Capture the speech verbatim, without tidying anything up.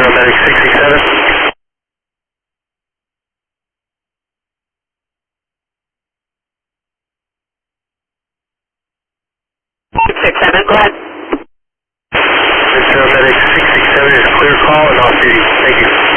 zero medic six six seven. six six seven, go ahead. Zero medic six six seven is clear call and off duty. Thank you.